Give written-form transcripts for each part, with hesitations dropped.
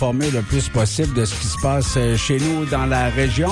informer le plus possible de ce qui se passe chez nous dans la région.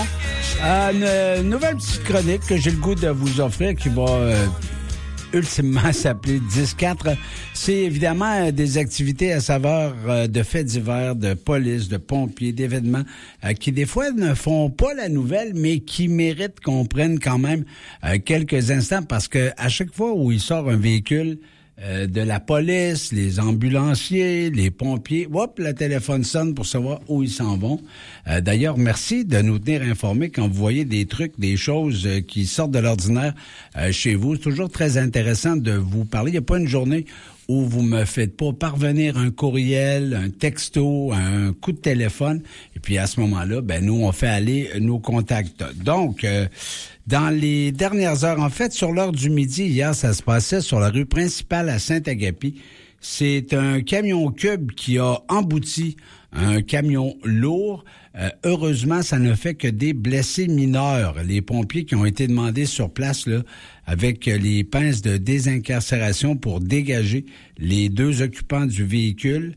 Une nouvelle petite chronique que j'ai le goût de vous offrir qui va ultimement s'appeler 10-4. C'est évidemment des activités à saveur de faits divers, de police, de pompiers, d'événements qui des fois ne font pas la nouvelle, mais qui méritent qu'on prenne quand même quelques instants parce que à chaque fois où il sort un véhicule de la police, les ambulanciers, les pompiers, hop, le téléphone sonne pour savoir où ils s'en vont. D'ailleurs, merci de nous tenir informés quand vous voyez des trucs, des choses qui sortent de l'ordinaire chez vous. C'est toujours très intéressant de vous parler. Il n'y a pas une journée où vous me faites pas parvenir un courriel, un texto, un coup de téléphone. Et puis à ce moment-là, nous, on fait aller nos contacts. Donc, dans les dernières heures, en fait, sur l'heure du midi, hier, ça se passait sur la rue principale à Saint-Agapi. C'est un camion cube qui a embouti un camion lourd. Heureusement, ça ne fait que des blessés mineurs. Les pompiers qui ont été demandés sur place, là, avec les pinces de désincarcération pour dégager les deux occupants du véhicule.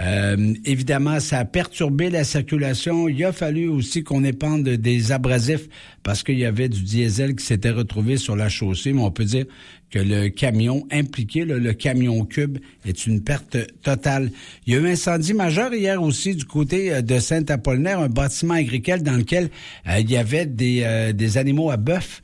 Évidemment, ça a perturbé la circulation. Il a fallu aussi qu'on épande des abrasifs parce qu'il y avait du diesel qui s'était retrouvé sur la chaussée. Mais on peut dire que le camion impliqué, le camion cube, est une perte totale. Il y a eu un incendie majeur hier aussi du côté de Saint-Apollinaire, un bâtiment agricole dans lequel il y avait des animaux à bœuf,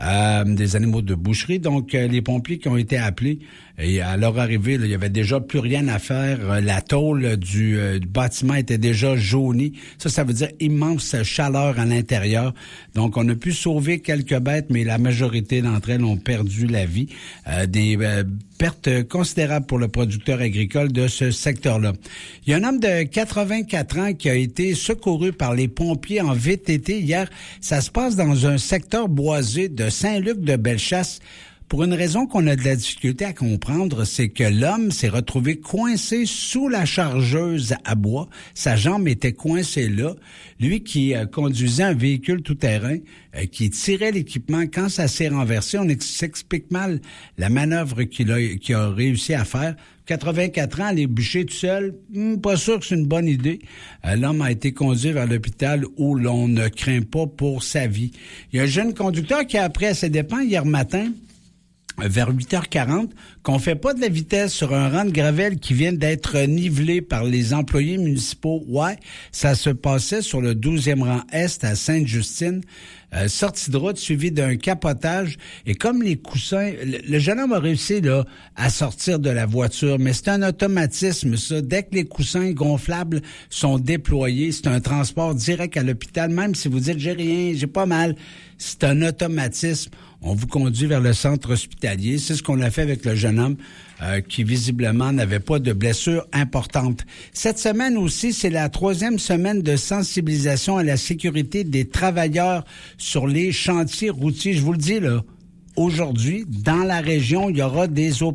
des animaux de boucherie. Donc, les pompiers qui ont été appelés, et à leur arrivée, là, il y avait déjà plus rien à faire. La tôle du bâtiment était déjà jaunie. Ça veut dire immense chaleur à l'intérieur. Donc, on a pu sauver quelques bêtes, mais la majorité d'entre elles ont perdu la vie. Des pertes considérables pour le producteur agricole de ce secteur-là. Il y a un homme de 84 ans qui a été secouru par les pompiers en VTT hier. Ça se passe dans un secteur boisé de Saint-Luc-de-Bellechasse. Pour une raison qu'on a de la difficulté à comprendre, c'est que l'homme s'est retrouvé coincé sous la chargeuse à bois. Sa jambe était coincée là. Lui qui conduisait un véhicule tout-terrain, qui tirait l'équipement, quand ça s'est renversé, on s'explique mal la manœuvre qu'il a réussi à faire. 84 ans, aller bûcher tout seul, pas sûr que c'est une bonne idée. L'homme a été conduit vers l'hôpital où l'on ne craint pas pour sa vie. Il y a un jeune conducteur qui a appris à ses dépens hier matin, vers 8h40, qu'on fait pas de la vitesse sur un rang de gravel qui vient d'être nivelé par les employés municipaux. Ouais, ça se passait sur le 12e rang Est à Sainte-Justine. Sortie de route suivie d'un capotage. Et comme les coussins, le jeune homme a réussi là à sortir de la voiture, mais c'est un automatisme, ça. Dès que les coussins gonflables sont déployés, c'est un transport direct à l'hôpital. Même si vous dites « j'ai rien, j'ai pas mal », c'est un automatisme. On vous conduit vers le centre hospitalier. C'est ce qu'on a fait avec le jeune homme qui visiblement n'avait pas de blessures importantes. Cette semaine aussi, c'est la 3e semaine de sensibilisation à la sécurité des travailleurs sur les chantiers routiers. Je vous le dis là, aujourd'hui, dans la région, il y aura des